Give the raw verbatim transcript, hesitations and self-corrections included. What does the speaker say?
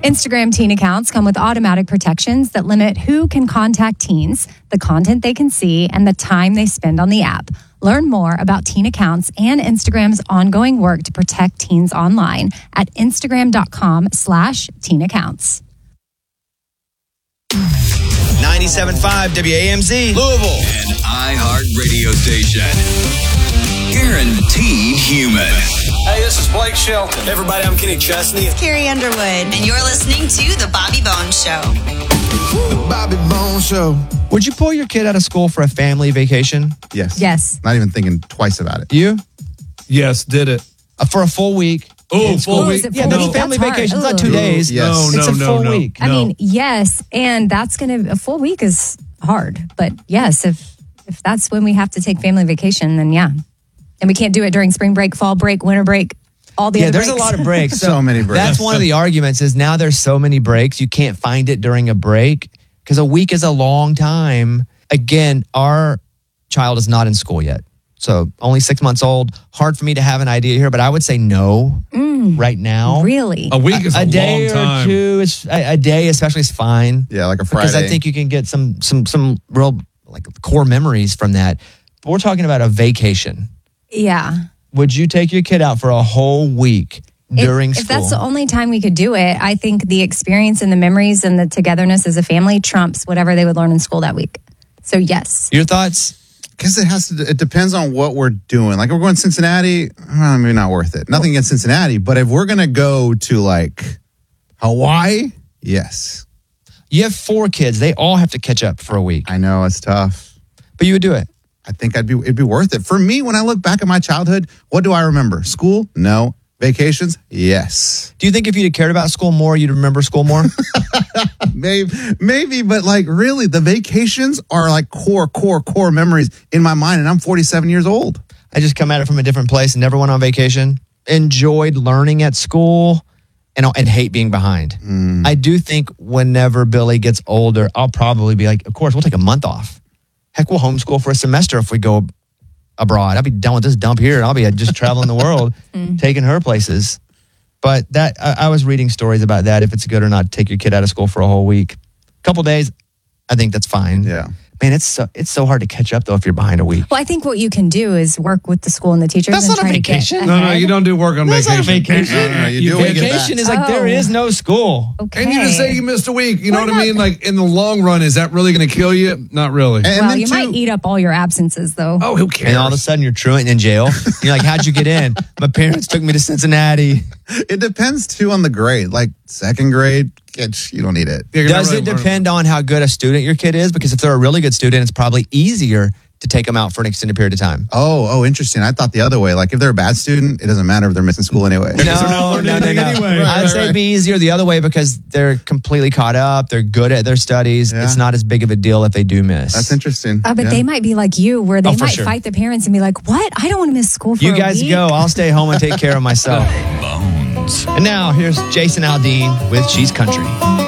Instagram teen accounts come with automatic protections that limit who can contact teens, the content they can see, and the time they spend on the app. Learn more about teen accounts and Instagram's ongoing work to protect teens online at instagram.com slash teen accounts. ninety-seven point five W A M Z, Louisville. An iHeart radio station. Guaranteed human. Hey, this is Blake Shelton. Hey everybody, I'm Kenny Chesney. It's Carrie Underwood. And you're listening to The Bobby Bones Show. The Bobby Bones Show. Would you pull your kid out of school for a family vacation? Yes. Yes. Not even thinking twice about it. You? Yes, did it. Uh, for a full week? Oh, full Oh, week? is it Yeah, full that's week? family That's hard. vacation. It's not two Ugh. days. Yes. No, It's no, a no, full no. week. I No. mean, yes, and that's going to, a full week is hard. But yes, if if that's when we have to take family vacation, then yeah. And we can't do it during spring break, fall break, winter break, all the Yeah, other there's breaks. a lot of breaks. So many breaks. That's one of the arguments is now there's so many breaks, you can't find it during a break because a week is a long time. Again, our child is not in school yet. So only six months old. Hard for me to have an idea here, but I would say no right now. Really? A week is a, a day long time. or two, is, a, a day especially is fine. Yeah, like a Friday. Because I think you can get some some some real like core memories from that. But we're talking about a vacation. Yeah. Would you take your kid out for a whole week during if, school? If that's the only time we could do it, I think the experience and the memories and the togetherness as a family trumps whatever they would learn in school that week. So yes. Your thoughts? Because it has to, it depends on what we're doing. Like if we're going to Cincinnati, well, maybe not worth it. Nothing against Cincinnati, but if we're going to go to like Hawaii, yes. You have four kids. They all have to catch up for a week. I know it's tough. But you would do it. I think I'd be, it'd be worth it. For me, when I look back at my childhood, what do I remember? School? No. Vacations? Yes. Do you think if you'd have cared about school more, you'd remember school more? Maybe, maybe, but like really, the vacations are like core, core, core memories in my mind, and I'm forty-seven years old. I just come at it from a different place and never went on vacation. Enjoyed learning at school and, and hate being behind. Mm. I do think whenever Billy gets older, I'll probably be like, of course, we'll take a month off. Heck, we'll homeschool for a semester if we go abroad. I'll be done with this dump here and I'll be just traveling the world, taking her places. But that I, I was reading stories about that, if it's good or not to take your kid out of school for a whole week. A couple days, I think that's fine. Yeah. Man, it's so, it's so hard to catch up, though, if you're behind a week. Well, I think what you can do is work with the school and the teachers. That's and not a try to get vacation. No, no, ahead. you don't do work on That's not vacation. a vacation. No, no, no, you do when you get Vacation back. is like there Oh. is no school. Okay. And you just say you missed a week. You know Why what I mean? not? Like in the long run, is that really going to kill you? Not really. And well, then you too, might eat up all your absences, though. oh, who cares? And all of a sudden, you're truant in jail. You're like, how'd you get in? My parents took me to Cincinnati. it depends too on the grade. Like second grade, it's, you don't need it. You're not Does really it learning. depend on how good a student your kid is? Because if they're a really good student, it's probably easier to take them out for an extended period of time. Oh, oh, interesting. I thought the other way. Like if they're a bad student, it doesn't matter if they're missing school anyway. No, they're not no, learning no, no. anything anyway. I'd Right, say right. it'd be easier the other way because they're completely caught up. They're good at their studies. Yeah. It's not as big of a deal if they do miss. That's interesting. Uh, but Yeah. they might be like you, where they Oh, for might sure. fight the parents and be like, what? I don't want to miss school for You a guys week. go. I'll stay home and take care of myself. Bones. And now here's Jason Aldean with She's Country.